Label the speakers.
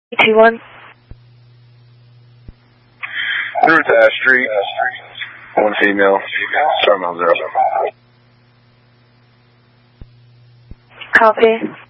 Speaker 1: 21.
Speaker 2: Through to Ash Street. One female. Sorry, 0.
Speaker 1: Copy.